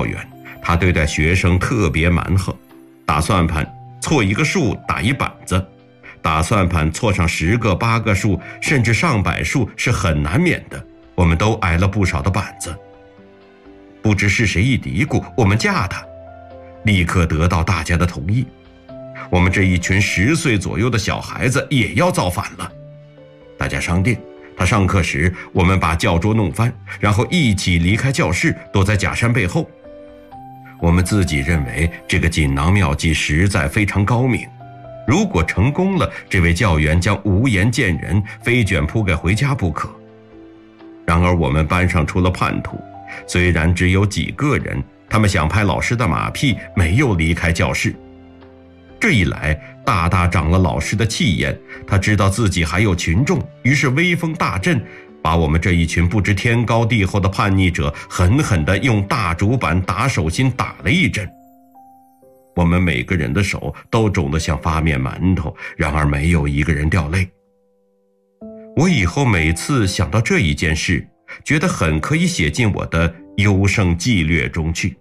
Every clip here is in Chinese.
校园，他对待学生特别蛮横。打算盘错一个数打一板子，打算盘错上10个8个数，甚至上百数是很难免的，我们都挨了不少的板子。不知是谁一嘀咕，我们架他，立刻得到大家的同意。我们这一群10岁左右的小孩子也要造反了。大家商定，他上课时我们把教桌弄翻，然后一起离开教室，躲在假山背后。我们自己认为这个锦囊妙计实在非常高明，如果成功了，这位教员将无颜见人，非卷铺盖回家不可。然而我们班上出了叛徒，虽然只有几个人，他们想拍老师的马屁，没有离开教室。这一来大大长了老师的气焰，他知道自己还有群众，于是威风大振，把我们这一群不知天高地厚的叛逆者狠狠地用大竹板打手心打了一阵。我们每个人的手都肿得像发面馒头，然而没有一个人掉泪。我以后每次想到这一件事，觉得很可以写进我的优胜纪略中去。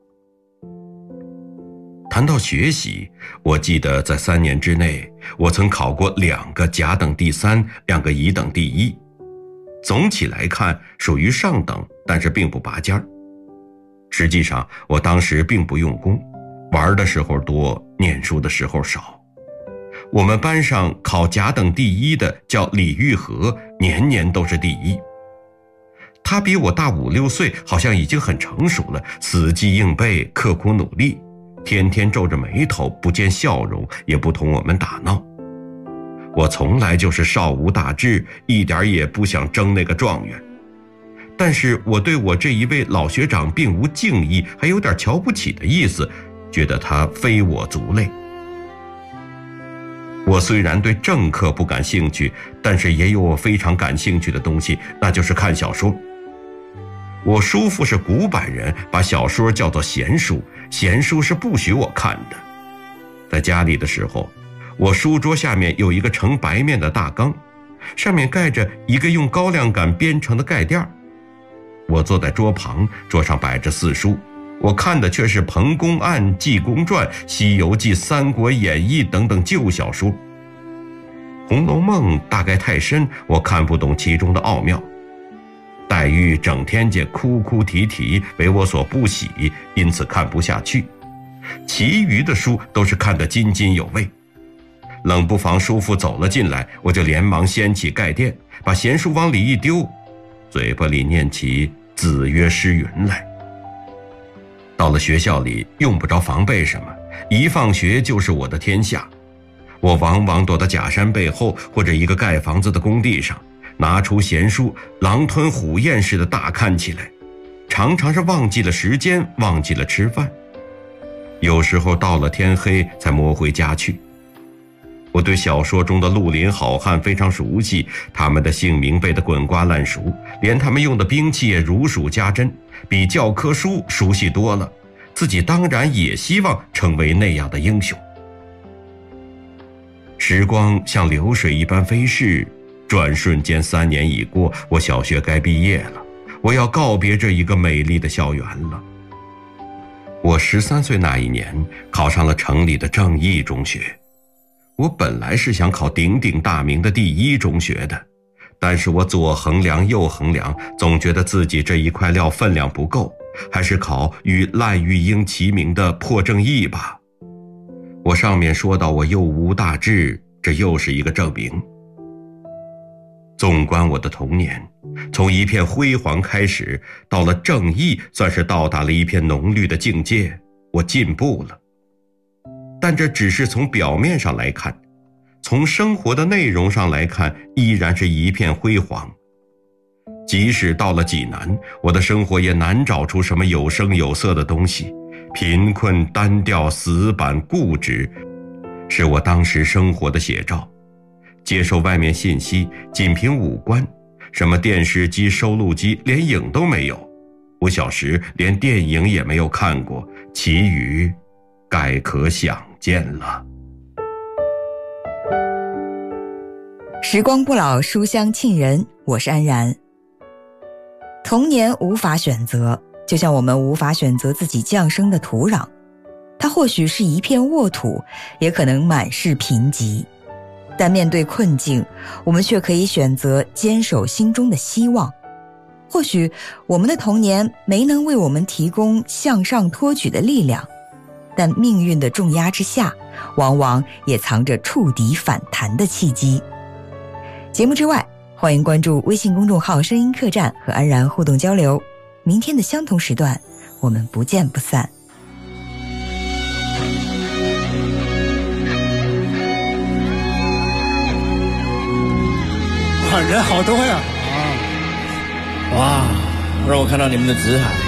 谈到学习，我记得在3年之内，我曾考过2个甲等第3，2个乙等第1。总体来看属于上等，但是并不拔尖儿。实际上我当时并不用功，玩的时候多，念书的时候少。我们班上考甲等第1的叫李玉和，年年都是第1。他比我大5、6岁，好像已经很成熟了，死记硬背，刻苦努力，天天皱着眉头，不见笑容，也不同我们打闹。我从来就是少无大志，一点也不想争那个状元。但是我对我这一位老学长并无敬意，还有点瞧不起的意思，觉得他非我族类。我虽然对政课不感兴趣，但是也有我非常感兴趣的东西，那就是看小说。我叔父是古板人，把小说叫做闲书，闲书是不许我看的。在家里的时候，我书桌下面有一个盛白面的大缸，上面盖着一个用高粱杆编成的盖垫。我坐在桌旁，桌上摆着4书，我看的却是《彭公案》《济公传》《西游记》《三国演义》等等旧小说。《红楼梦》大概太深，我看不懂其中的奥妙。黛玉整天间哭哭啼啼，为我所不喜，因此看不下去。其余的书都是看得津津有味。冷不防叔父走了进来，我就连忙掀起盖垫，把闲书往里一丢，嘴巴里念起子曰诗云来。到了学校里，用不着防备什么，一放学就是我的天下。我往往躲到假山背后，或者一个盖房子的工地上，拿出闲书，狼吞虎咽似的大看起来，常常是忘记了时间，忘记了吃饭。有时候到了天黑才摸回家去。我对小说中的绿林好汉非常熟悉，他们的姓名背得滚瓜烂熟，连他们用的兵器也如数家珍，比教科书熟悉多了。自己当然也希望成为那样的英雄。时光像流水一般飞逝，转瞬间3年已过，我小学该毕业了，我要告别这一个美丽的校园了。我13岁那一年考上了城里的正义中学。我本来是想考鼎鼎大名的第1中学的，但是我左衡量右衡量，总觉得自己这一块料分量不够，还是考与烂玉英齐名的破正义吧。我上面说到我又无大志，这又是一个证明。纵观我的童年，从一片辉煌开始，到了正义，算是到达了一片浓绿的境界，我进步了。但这只是从表面上来看，从生活的内容上来看，依然是一片辉煌。即使到了济南，我的生活也难找出什么有声有色的东西，贫困单调死板固执，是我当时生活的写照。接受外面信息仅凭五官，什么电视机收录机连影都没有，我小时连电影也没有看过，其余概可想见了。 时光不老，书香沁人，我是安然。童年无法选择， 就像我们无法选择自己降生的土壤，它或许是一片沃土，也可能满是贫瘠。但面对困境，我们却可以选择坚守心中的希望。或许我们的童年没能为我们提供向上托举的力量，但命运的重压之下，往往也藏着触底反弹的契机。节目之外，欢迎关注微信公众号声音客栈和安然互动交流。明天的相同时段，我们不见不散。 哇，人好多呀！哇，让我看到你们的紫海。